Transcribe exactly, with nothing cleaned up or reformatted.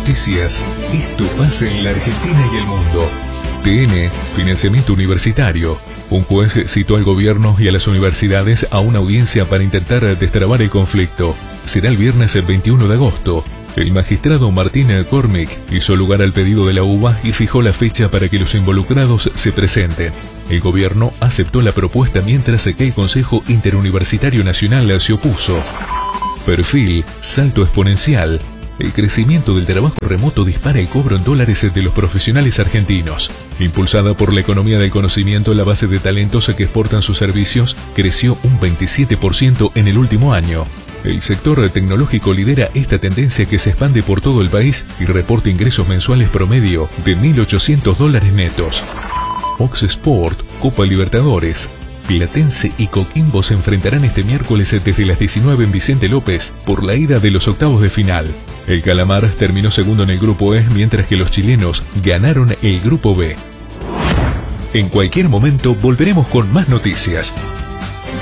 Noticias. Esto pasa en la Argentina y el mundo. T N, financiamiento universitario. Un juez citó al gobierno y a las universidades a una audiencia para intentar destrabar el conflicto. Será el viernes veintiuno de agosto. El magistrado Martín Cormick hizo lugar al pedido de la U B A y fijó la fecha para que los involucrados se presenten. El gobierno aceptó la propuesta mientras que el Consejo Interuniversitario Nacional se opuso. Perfil, salto exponencial. El crecimiento del trabajo remoto dispara el cobro en dólares de los profesionales argentinos. Impulsada por la economía del conocimiento, la base de talentos que exportan sus servicios creció un veintisiete por ciento en el último año. El sector tecnológico lidera esta tendencia que se expande por todo el país y reporta ingresos mensuales promedio de mil ochocientos dólares netos. Fox Sport, Copa Libertadores. Platense y Coquimbo se enfrentarán este miércoles desde las diecinueve en Vicente López por la ida de los octavos de final. El Calamar terminó segundo en el grupo E, mientras que los chilenos ganaron el grupo B. En cualquier momento volveremos con más noticias.